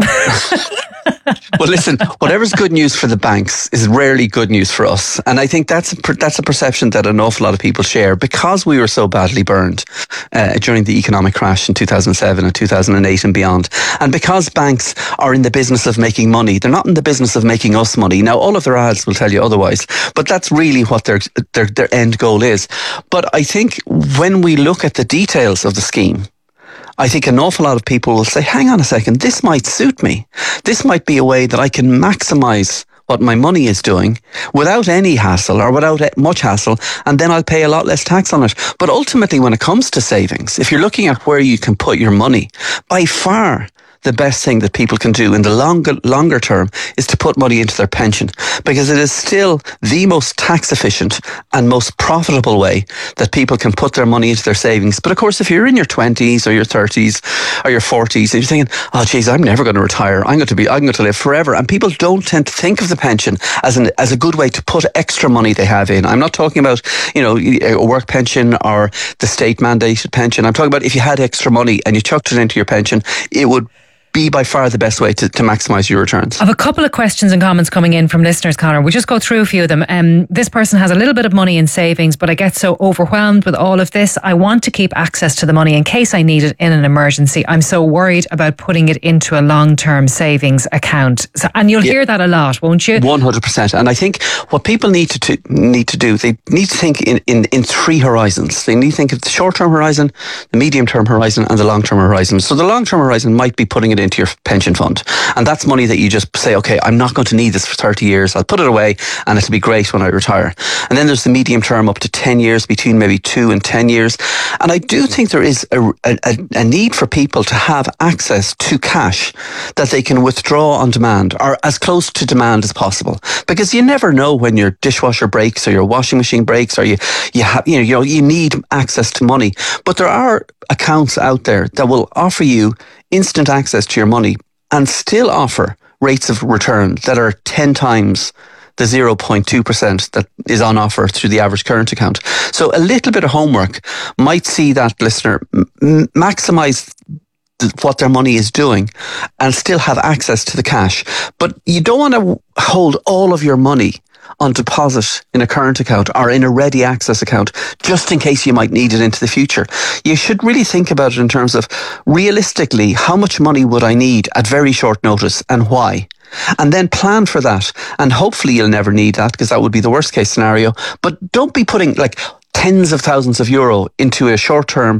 Well, listen, whatever's good news for the banks is rarely good news for us. And I think that's a, that's a perception that an awful lot of people share, because we were so badly burned uh, during the economic crash in two thousand seven and two thousand eight and beyond. And because banks are in the business of making money, they're not in the business of making us money. Now, all of their ads will tell you otherwise, but that's really what their, their, their end goal is. But I think when we look at the details of the scheme, I think an awful lot of people will say, hang on a second, this might suit me. This might be a way that I can maximise what my money is doing without any hassle or without much hassle, and then I'll pay a lot less tax on it. But ultimately, when it comes to savings, if you're looking at where you can put your money, by far the best thing that people can do in the longer longer term is to put money into their pension, because it is still the most tax efficient and most profitable way that people can put their money into their savings. But of course, if you're in your twenties or your thirties or your forties and you're thinking, oh geez, I'm never going to retire, I'm going to be I'm going to live forever, and people don't tend to think of the pension as an as a good way to put extra money they have in. I'm not talking about, you know, a work pension or the state mandated pension. I'm talking about if you had extra money and you chucked it into your pension, it would be by far the best way to, to maximise your returns. I have a couple of questions and comments coming in from listeners, Conor. We'll just go through a few of them. Um, this person has a little bit of money in savings, but I get so overwhelmed with all of this. I want to keep access to the money in case I need it in an emergency. I'm so worried about putting it into a long-term savings account. So, and you'll yeah. hear that a lot, won't you? one hundred percent. And I think what people need to, to need to do, they need to think in, in, in three horizons. They need to think of the short-term horizon, the medium-term horizon, and the long-term horizon. So the long-term horizon might be putting it into your pension fund, and that's money that you just say, okay, I'm not going to need this for thirty years, I'll put it away and it'll be great when I retire. And then there's the medium term, up to ten years, between maybe two and ten years. And I do think there is a, a, a need for people to have access to cash that they can withdraw on demand, or as close to demand as possible, because you never know when your dishwasher breaks or your washing machine breaks, or you you have you know you know you need access to money. But there are accounts out there that will offer you instant access to your money and still offer rates of return that are ten times the zero point two percent that is on offer through the average current account. So a little bit of homework might see that listener m- maximise what their money is doing and still have access to the cash. But you don't want to hold all of your money on deposit in a current account or in a ready access account just in case you might need it into the future. You should really think about it in terms of, realistically, how much money would I need at very short notice and why? And then plan for that. And hopefully you'll never need that, because that would be the worst case scenario. But don't be putting like tens of thousands of euro into a short-term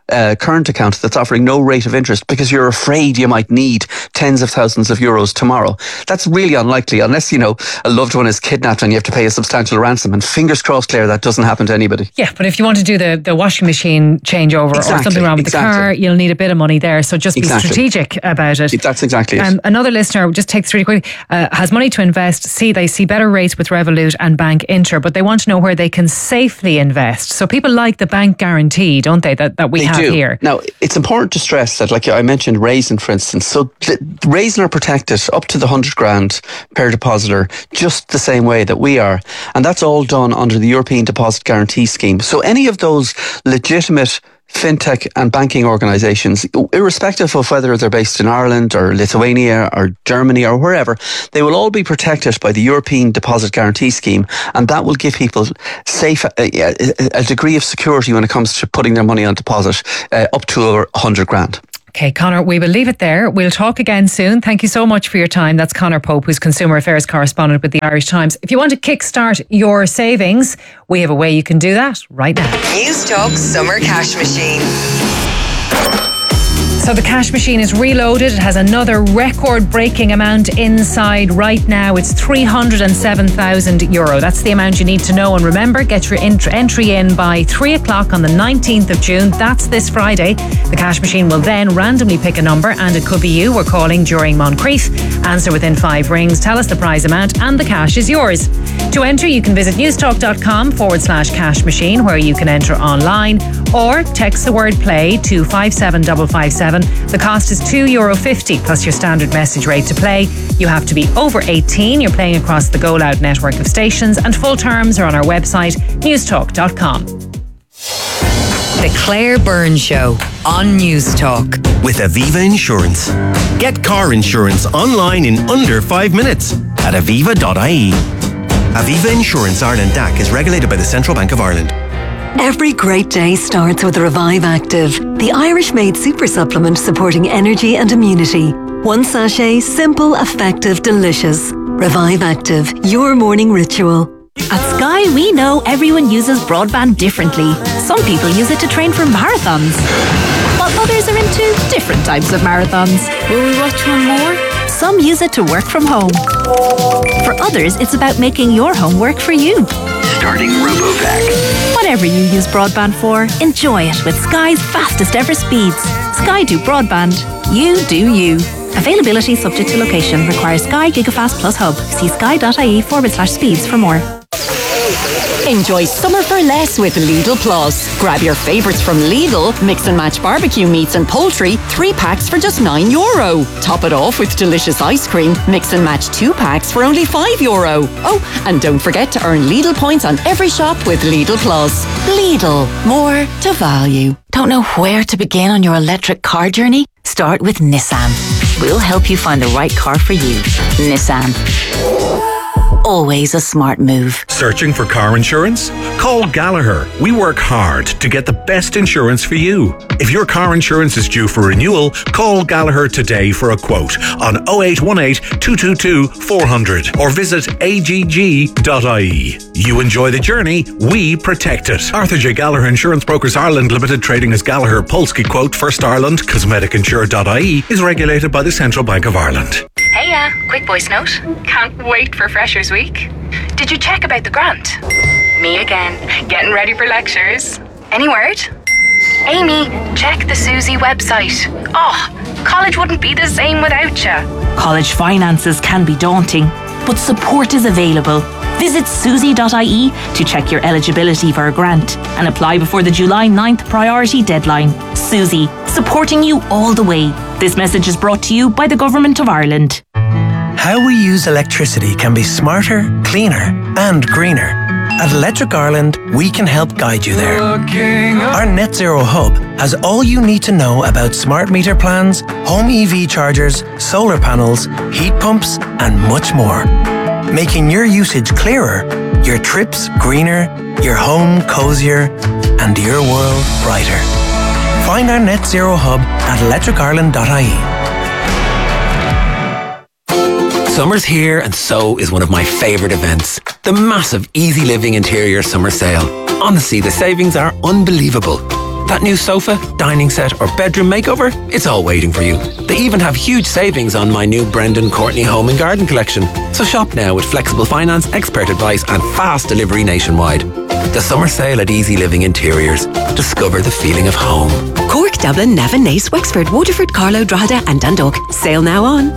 uh, current account that's offering no rate of interest because you're afraid you might need tens of thousands of euros tomorrow. That's really unlikely unless, you know, a loved one is kidnapped and you have to pay a substantial ransom. And fingers crossed, Claire, that doesn't happen to anybody. Yeah, but if you want to do the, the washing machine changeover exactly, or something wrong with exactly. the car, you'll need a bit of money there. So just exactly. be strategic about it. That's exactly it. Um, another listener, just take this really quickly, uh, has money to invest. See, they see better rates with Revolut and Bank Inter, but they want to know where they can safely invest. So people like the bank guarantee, don't they, that, that we they have do. here. Now, it's important to stress that, like I mentioned, Raisin, for instance. So Raisin are protected up to the one hundred grand per depositor, just the same way that we are. And that's all done under the European Deposit Guarantee Scheme. So any of those legitimate fintech and banking organisations, irrespective of whether they're based in Ireland or Lithuania or Germany or wherever, they will all be protected by the European Deposit Guarantee Scheme, and that will give people safe a, a degree of security when it comes to putting their money on deposit uh, up to one hundred grand. Okay, Conor, we will leave it there. We'll talk again soon. Thank you so much for your time. That's Conor Pope, who's Consumer Affairs Correspondent with the Irish Times. If you want to kickstart your savings, we have a way you can do that right now. Newstalk Summer Cash Machine. So the cash machine is reloaded. It has another record-breaking amount inside right now. It's three hundred seven thousand euro. That's the amount you need to know. And remember, get your ent- entry in by three o'clock on the nineteenth of June. That's this Friday. The cash machine will then randomly pick a number, and it could be you. We're calling during Moncrief. Answer within five rings. Tell us the prize amount, and the cash is yours. To enter, you can visit newstalk.com forward slash cash machine, where you can enter online, or text the word play to five seven five five seven. The cost is two euro fifty plus your standard message rate to play. You have to be over eighteen. You're playing across the Go Loud network of stations, and full terms are on our website, newstalk dot com. The Claire Byrne Show on Newstalk. With Aviva Insurance. Get car insurance online in under five minutes at aviva dot I E. Aviva Insurance Ireland D A C is regulated by the Central Bank of Ireland. Every great day starts with Revive Active, the Irish-made super supplement supporting energy and immunity. One sachet, simple, effective, delicious. Revive Active, your morning ritual. At Sky, we know everyone uses broadband differently. Some people use it to train for marathons, while others are into different types of marathons. Will we watch one more? Some use it to work from home. For others, it's about making your home work for you. Starting RoboVac. Whatever you use broadband for, enjoy it with Sky's fastest ever speeds. Sky do broadband. You do you. Availability subject to location. Requires Sky Gigafast Plus Hub. See sky.ie forward slash speeds for more. Enjoy summer for less with Lidl Plus. Grab your favourites from Lidl, mix and match barbecue meats and poultry, three packs for just nine euro. Top it off with delicious ice cream, mix and match two packs for only five euro. Oh, and don't forget to earn Lidl points on every shop with Lidl Plus. Lidl, more to value. Don't know where to begin on your electric car journey? Start with Nissan. We'll help you find the right car for you. Nissan. Always a smart move. Searching for car insurance? Call Gallagher. We work hard to get the best insurance for you. If your car insurance is due for renewal, call Gallagher today for a quote on oh eight one eight, two two two, four hundred or visit a g g dot I e. You enjoy the journey, we protect it. Arthur J. Gallagher Insurance Brokers Ireland Limited, trading as Gallagher, Polski Quote, First Ireland, cosmetic insure dot I E, is regulated by the Central Bank of Ireland. Hey, uh, quick voice note. Can't wait for Freshers Week. Did you check about the grant? Me again, getting ready for lectures. Any word? Amy, check the Susie website. Oh, college wouldn't be the same without you. College finances can be daunting, but support is available. Visit susie dot I E to check your eligibility for a grant and apply before the July ninth priority deadline. Susie, supporting you all the way. This message is brought to you by the Government of Ireland. How we use electricity can be smarter, cleaner and greener. At Electric Ireland, we can help guide you there. Our Net Zero Hub has all you need to know about smart meter plans, home E V chargers, solar panels, heat pumps and much more. Making your usage clearer, your trips greener, your home cozier and your world brighter. Find our Net Zero Hub at electric ireland dot I E. Summer's here and so is one of my favourite events, the massive Easy Living Interior Summer Sale. Honestly, the savings are unbelievable. That new sofa, dining set or bedroom makeover, it's all waiting for you. They even have huge savings on my new Brendan Courtney Home and Garden collection. So shop now with flexible finance, expert advice and fast delivery nationwide. The summer sale at Easy Living Interiors. Discover the feeling of home. Cork, Dublin, Navan, Naas, Wexford, Waterford, Carlow, Drogheda and Dundalk. Sale now on.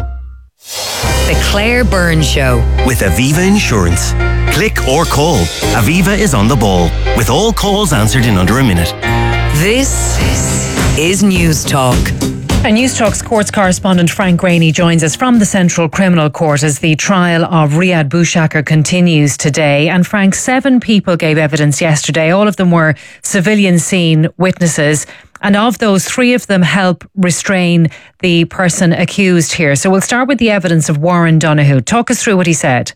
The Claire Byrne Show. With Aviva Insurance. Click or call. Aviva is on the ball, with all calls answered in under a minute. This is News Talk. And News Talk's courts correspondent Frank Rainey joins us from the Central Criminal Court as the trial of Riyad Boushakar continues today. And Frank, seven people gave evidence yesterday. All of them were civilian scene witnesses. And of those, three of them help restrain the person accused here. So we'll start with the evidence of Warren Donoghue. Talk us through what he said.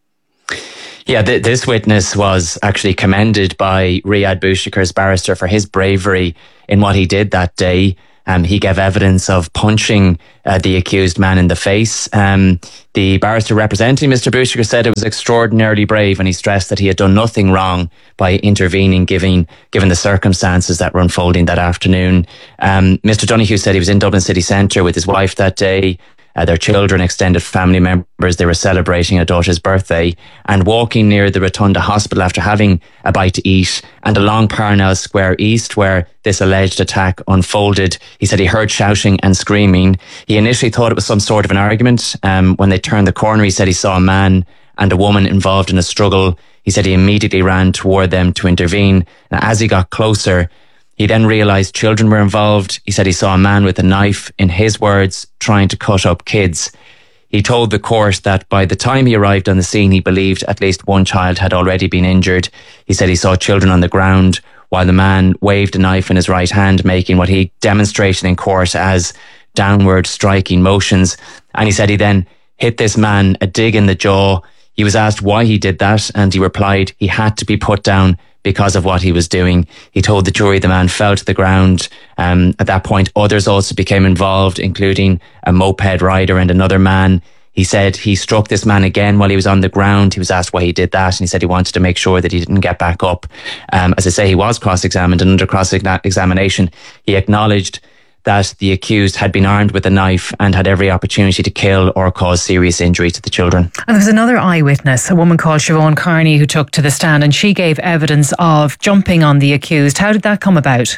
Yeah, th- this witness was actually commended by Riyad Boushakar's barrister for his bravery in what he did that day. Um, he gave evidence of punching uh, the accused man in the face. Um, the barrister representing Mister Boushakar said it was extraordinarily brave, and he stressed that he had done nothing wrong by intervening, given, given the circumstances that were unfolding that afternoon. Um, Mister Donoghue said he was in Dublin City Centre with his wife that day. Uh, their children, extended family members, they were celebrating a daughter's birthday and walking near the Rotunda Hospital after having a bite to eat, and along Parnell Square East where this alleged attack unfolded. He said he heard shouting and screaming. He initially thought it was some sort of an argument. Um, when they turned the corner, he said he saw a man and a woman involved in a struggle. He said he immediately ran toward them to intervene. And as he got closer, he then realised children were involved. He said he saw a man with a knife, in his words, trying to cut up kids. He told the court that by the time he arrived on the scene, he believed at least one child had already been injured. He said he saw children on the ground while the man waved a knife in his right hand, making what he demonstrated in court as downward striking motions. And he said he then hit this man a dig in the jaw. He was asked why he did that, and he replied he had to be put down because of what he was doing. He told the jury the man fell to the ground. Um, at that point, others also became involved, including a moped rider and another man. He said he struck this man again while he was on the ground. He was asked why he did that, and he said he wanted to make sure that he didn't get back up. Um, as I say, he was cross-examined, and under cross-examination, he acknowledged that the accused had been armed with a knife and had every opportunity to kill or cause serious injury to the children. And there was another eyewitness, a woman called Siobhan Carney, who took to the stand, and she gave evidence of jumping on the accused. How did that come about?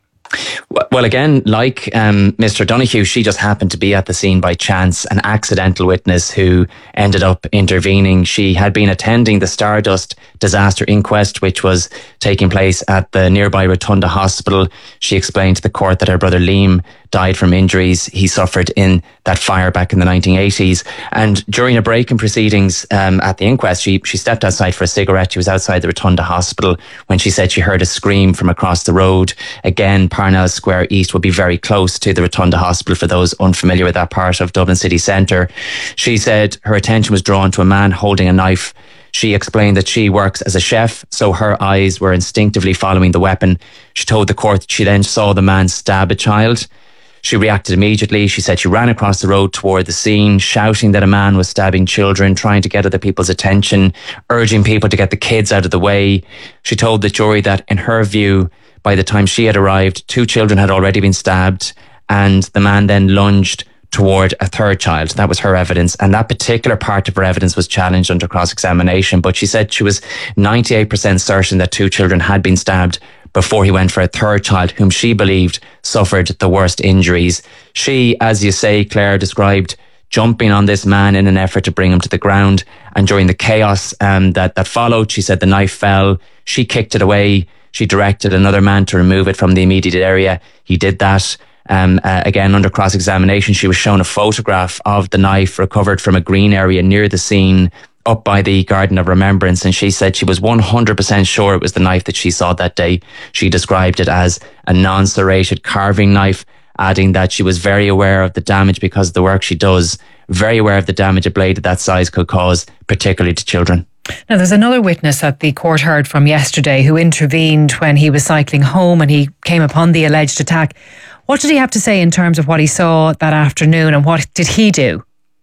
Well, again, like um, Mister Donoghue, she just happened to be at the scene by chance, an accidental witness who ended up intervening. She had been attending the Stardust disaster inquest, which was taking place at the nearby Rotunda Hospital. She explained to the court that her brother Liam died from injuries he suffered in that fire back in the nineteen eighties. And during a break in proceedings um, at the inquest, she, she stepped outside for a cigarette. She was outside the Rotunda Hospital when she said she heard a scream from across the road. Again, Parnell Square East would be very close to the Rotunda Hospital for those unfamiliar with that part of Dublin City Centre. She said her attention was drawn to a man holding a knife. She explained that she works as a chef, so her eyes were instinctively following the weapon. She told the court that she then saw the man stab a child. She reacted immediately. She said she ran across the road toward the scene, shouting that a man was stabbing children, trying to get other people's attention, urging people to get the kids out of the way. She told the jury that, in her view, by the time she had arrived, two children had already been stabbed, and the man then lunged toward a third child. That was her evidence, and that particular part of her evidence was challenged under cross-examination, but she said she was ninety-eight percent certain that two children had been stabbed before he went for a third child, whom she believed suffered the worst injuries. She, as you say, Claire, described jumping on this man in an effort to bring him to the ground, and during the chaos um, that, that followed, she said the knife fell. She kicked it away. She directed another man to remove it from the immediate area. He did that. Um, uh, again, under cross-examination, she was shown a photograph of the knife recovered from a green area near the scene up by the Garden of Remembrance, and she said she was one hundred percent sure it was the knife that she saw that day. She described it as a non-serrated carving knife, adding that she was very aware of the damage because of the work she does, very aware of the damage a blade of that size could cause, particularly to children. Now, there's another witness that the court heard from yesterday who intervened when he was cycling home and he came upon the alleged attack. What did he have to say in terms of what he saw that afternoon, and what did he do?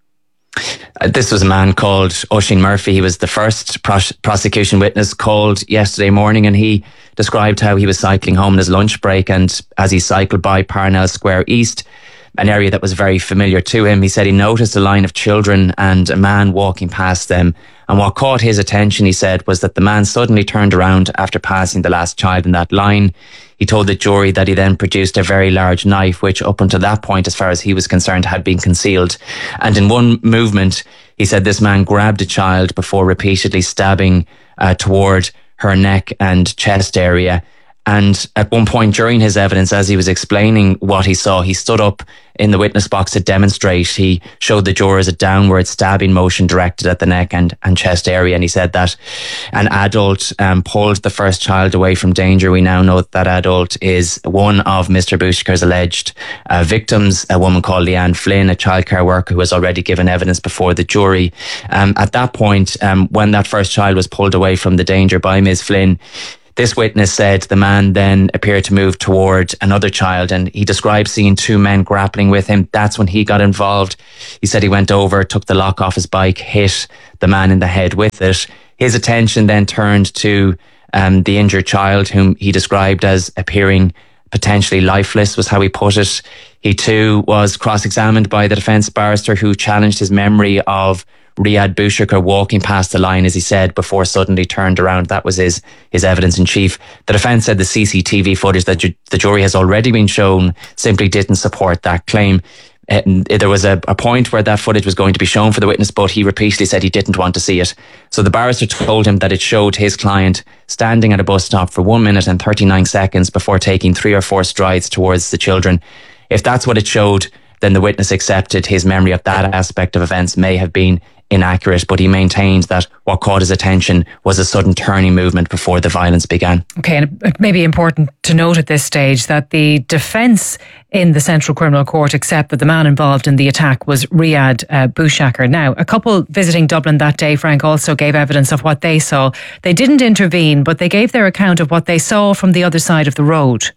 Uh, this was a man called Oisin Murphy. He was the first pros- prosecution witness called yesterday morning, and he described how he was cycling home on his lunch break, and as he cycled by Parnell Square East, an area that was very familiar to him, he said he noticed a line of children and a man walking past them. And what caught his attention, he said, was that the man suddenly turned around after passing the last child in that line. He told the jury that he then produced a very large knife, which up until that point, as far as he was concerned, had been concealed. And in one movement, he said this man grabbed a child before repeatedly stabbing uh, toward her neck and chest area. And at one point during his evidence, as he was explaining what he saw, he stood up in the witness box to demonstrate. He showed the jurors a downward stabbing motion directed at the neck and, and chest area. And he said that an adult um, pulled the first child away from danger. We now know that that adult is one of Mister Bushker's alleged uh, victims, a woman called Leanne Flynn, a childcare worker who has already given evidence before the jury. Um, at that point, um, when that first child was pulled away from the danger by Miz Flynn, this witness said the man then appeared to move toward another child, and he described seeing two men grappling with him. That's when he got involved. He said he went over, took the lock off his bike, hit the man in the head with it. His attention then turned to um, the injured child, whom he described as appearing potentially lifeless, was how he put it. He too was cross-examined by the defence barrister, who challenged his memory of Riyad Bouchakar walking past the line, as he said, before suddenly turned around. That was his his evidence in chief. The defence said the C C T V footage that ju- the jury has already been shown simply didn't support that claim. Uh, there was a, a point where that footage was going to be shown for the witness, but he repeatedly said he didn't want to see it. So the barrister told him that it showed his client standing at a bus stop for one minute and thirty-nine seconds before taking three or four strides towards the children. If that's what it showed, then the witness accepted his memory of that aspect of events may have been inaccurate, but he maintained that what caught his attention was a sudden turning movement before the violence began. Okay, and it may be important to note at this stage that the defence in the Central Criminal Court accept that the man involved in the attack was Riyad uh, Bouchakar. Now, a couple visiting Dublin that day, Frank, also gave evidence of what they saw. They didn't intervene, but they gave their account of what they saw from the other side of the road.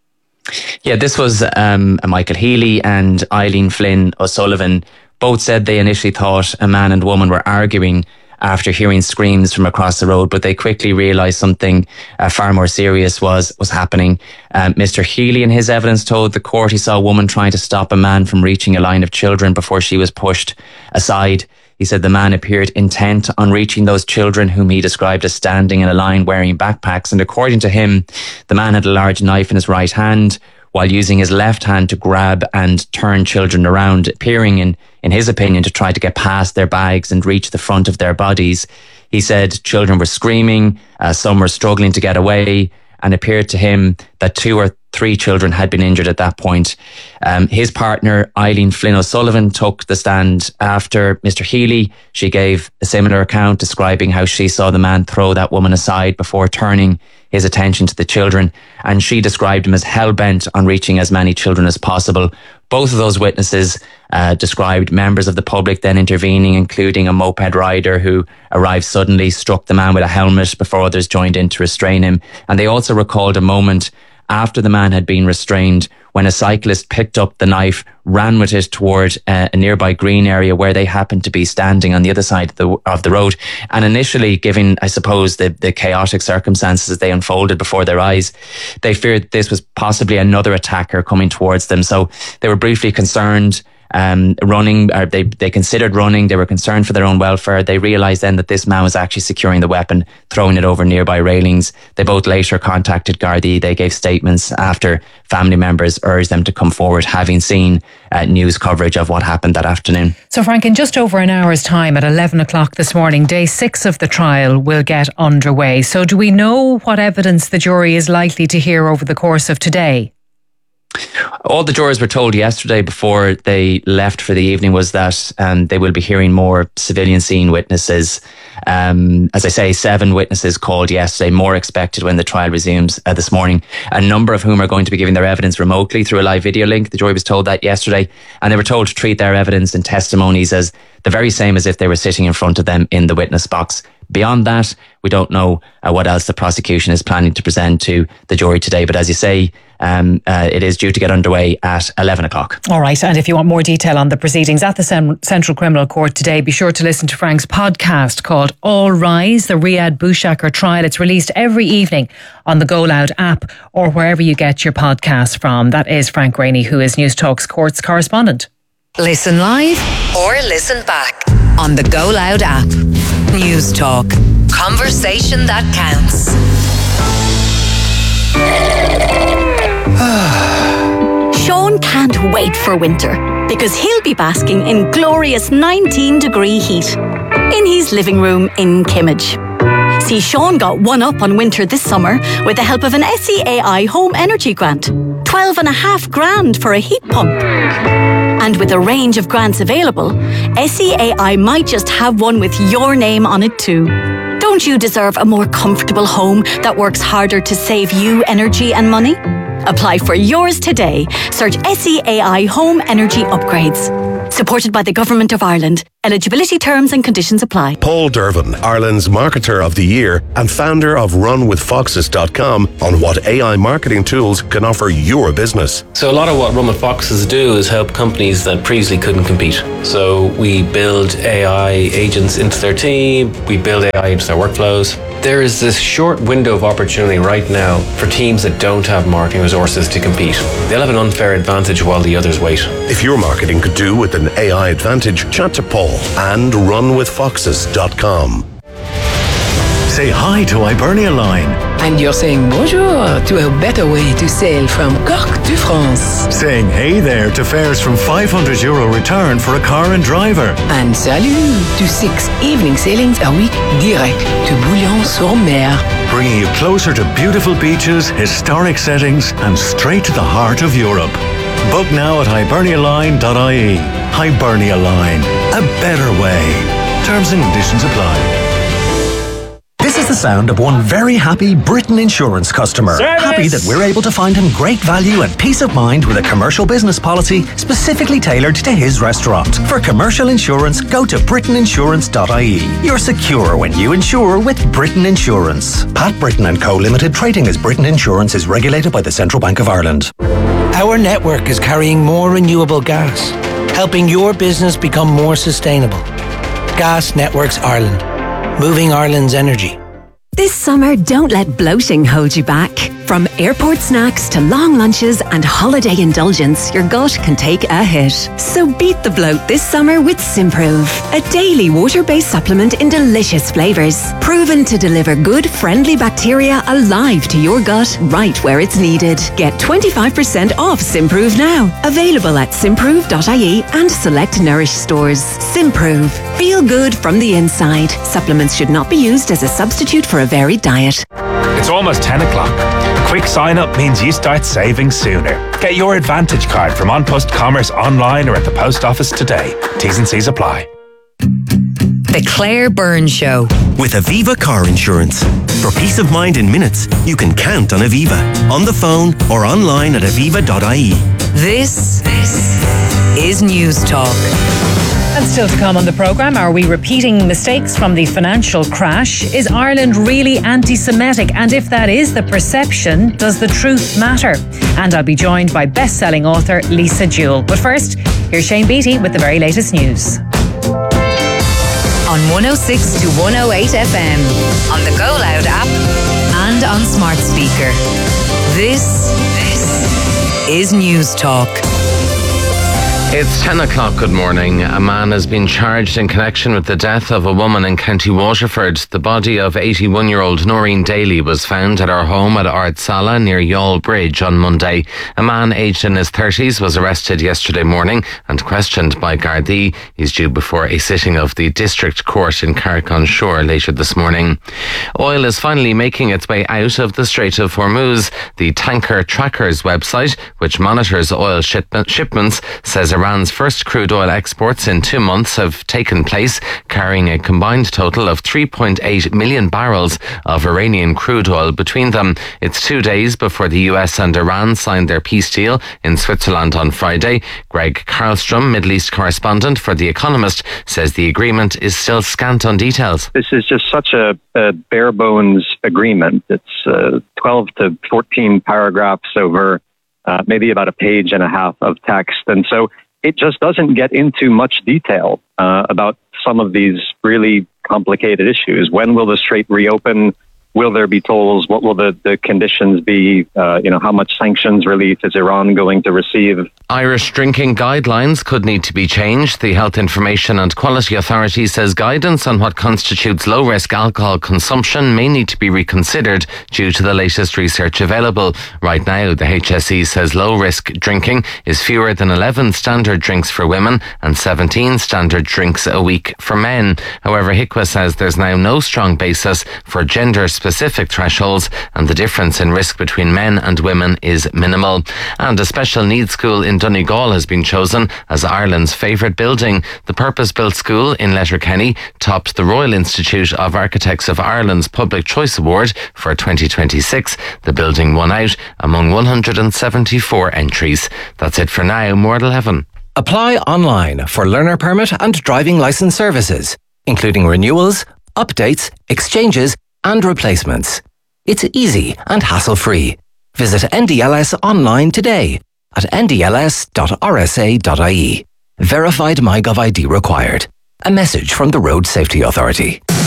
Yeah, this was um, Michael Healy and Eileen Flynn O'Sullivan. Both said they initially thought a man and woman were arguing after hearing screams from across the road, but they quickly realised something uh, far more serious was was happening. Um, Mister Healy, in his evidence, told the court he saw a woman trying to stop a man from reaching a line of children before she was pushed aside. He said the man appeared intent on reaching those children, whom he described as standing in a line wearing backpacks. And according to him, the man had a large knife in his right hand, while using his left hand to grab and turn children around, appearing, in, in his opinion, to try to get past their bags and reach the front of their bodies. He said children were screaming, uh, some were struggling to get away, and appeared to him that two or three children had been injured at that point. Um, his partner, Eileen Flynn O'Sullivan, took the stand after Mister Healy. She gave a similar account, describing how she saw the man throw that woman aside before turning his attention to the children, and she described him as hell-bent on reaching as many children as possible. Both of those witnesses uh, described members of the public then intervening, including a moped rider who arrived suddenly, struck the man with a helmet before others joined in to restrain him. And they also recalled a moment after the man had been restrained, when a cyclist picked up the knife, ran with it toward uh, a nearby green area where they happened to be standing on the other side of the, of the road. And initially, given, I suppose, the, the chaotic circumstances as they unfolded before their eyes, they feared this was possibly another attacker coming towards them. So they were briefly concerned, um, running, or they, they considered running. They were concerned for their own welfare. They realised then that this man was actually securing the weapon, throwing it over nearby railings. They both later contacted Gardaí. They gave statements after family members urged them to come forward, having seen uh, news coverage of what happened that afternoon. So, Frank, in just over an hour's time, at eleven o'clock this morning, day six of the trial will get underway. So do we know what evidence the jury is likely to hear over the course of today? All the jurors were told yesterday before they left for the evening was that um, they will be hearing more civilian scene witnesses. Um, as I say, seven witnesses called yesterday, more expected when the trial resumes uh, this morning, a number of whom are going to be giving their evidence remotely through a live video link. The jury was told that yesterday, and they were told to treat their evidence and testimonies as the very same as if they were sitting in front of them in the witness box. Beyond that, we don't know uh, what else the prosecution is planning to present to the jury today. But as you say, um, uh, it is due to get underway at eleven o'clock. All right. And if you want more detail on the proceedings at the Cen- Central Criminal Court today, be sure to listen to Frank's podcast called All Rise, the Riyad Bouchakr trial. It's released every evening on the Go Loud app or wherever you get your podcasts from. That is Frank Rainey, who is News Talk's courts correspondent. Listen live or listen back on the Go Loud app. News Talk. Conversation that counts. Sean can't wait for winter because he'll be basking in glorious nineteen degree heat in his living room in Kimmage. See, Sean got one up on winter this summer with the help of an S E A I home energy grant. Twelve and a half grand for a heat pump. And with a range of grants available, S E A I might just have one with your name on it too. Don't you deserve a more comfortable home that works harder to save you energy and money? Apply for yours today. Search S E A I Home Energy Upgrades. Supported by the Government of Ireland. Eligibility terms and conditions apply. Paul Dervin, Ireland's Marketer of the Year and founder of run with foxes dot com, on what A I marketing tools can offer your business. So a lot of what Run with Foxes do is help companies that previously couldn't compete. So we build A I agents into their team, we build A I into their workflows. There is this short window of opportunity right now for teams that don't have marketing resources to compete. They'll have an unfair advantage while the others wait. If your marketing could do with an A I advantage, chat to Paul and run with foxes dot com. Say hi to Hibernia Line. And you're saying bonjour to a better way to sail from Cork to France. Saying hey there to fares from five hundred euro return for a car and driver. And salut to six evening sailings a week direct to Bouillon-sur-Mer. Bringing you closer to beautiful beaches, historic settings and straight to the heart of Europe. Book now at hibernia line dot I E. Hibernia Line. A better way. Terms and conditions apply. This is the sound of one very happy Britain Insurance customer. Service. Happy that we're able to find him great value and peace of mind with a commercial business policy specifically tailored to his restaurant. For commercial insurance, go to britain insurance dot I E. You're secure when you insure with Britain Insurance. Pat Britton and Co Limited, trading as Britain Insurance, is regulated by the Central Bank of Ireland. Our network is carrying more renewable gas, helping your business become more sustainable. Gas Networks Ireland. Moving Ireland's energy. This summer, don't let bloating hold you back. From airport snacks to long lunches and holiday indulgence, your gut can take a hit. So beat the bloat this summer with Simprove, a daily water-based supplement in delicious flavours. Proven to deliver good, friendly bacteria alive to your gut right where it's needed. Get twenty-five percent off Simprove now. Available at simprove dot I E and select Nourish stores. Simprove. Feel good from the inside. Supplements should not be used as a substitute for a varied diet. It's almost ten o'clock. Quick sign up means you start saving sooner. Get your Advantage card from An Post Commerce online or at the post office today. T's and C's apply. The Claire Byrne Show. With Aviva Car Insurance. For peace of mind in minutes, you can count on Aviva. On the phone or online at aviva dot I E. This, this is News Talk. And still to come on the programme, are we repeating mistakes from the financial crash? Is Ireland really anti-Semitic? And if that is the perception, does the truth matter? And I'll be joined by best-selling author Lisa Jewell. But first, here's Shane Beattie with the very latest news. On one oh six to one oh eight F M, on the Go Loud app and on smart speaker. This, this is News Talk. It's ten o'clock, good morning. A man has been charged in connection with the death of a woman in County Waterford. The body of eighty-one-year-old Noreen Daly was found at her home at Ardsala near Youghal Bridge on Monday. A man aged in his thirties was arrested yesterday morning and questioned by Gardaí. He's due before a sitting of the District Court in Carrick-on-Shore later this morning. Oil is finally making its way out of the Strait of Hormuz. The Tanker Trackers website, which monitors oil shipment, shipments, says a Iran's first crude oil exports in two months have taken place, carrying a combined total of three point eight million barrels of Iranian crude oil between them. It's two days before the U S and Iran signed their peace deal in Switzerland on Friday. Greg Karlstrom, Middle East correspondent for The Economist, says the agreement is still scant on details. This is just such a, a bare bones agreement. It's uh, twelve to fourteen paragraphs over uh, maybe about a page and a half of text. And so it just doesn't get into much detail uh, about some of these really complicated issues. When will the strait reopen? Will there be tolls? What will the, the conditions be? Uh, you know, how much sanctions relief is Iran going to receive? Irish drinking guidelines could need to be changed. The Health Information and Quality Authority says guidance on what constitutes low-risk alcohol consumption may need to be reconsidered due to the latest research available. Right now, the H S E says low-risk drinking is fewer than eleven standard drinks for women and seventeen standard drinks a week for men. However, H I C W A says there's now no strong basis for gender specific thresholds, and the difference in risk between men and women is minimal. And a special needs school in Donegal has been chosen as Ireland's favourite building. The purpose-built school in Letterkenny topped the Royal Institute of Architects of Ireland's Public Choice Award for twenty twenty-six. The building won out among one hundred seventy-four entries. That's it for now. More at eleven. Apply online for learner permit and driving licence services, including renewals, updates, exchanges and replacements. It's easy and hassle-free. Visit N D L S online today at n d l s dot r s a dot i e. Verified MyGov I D required. A message from the Road Safety Authority.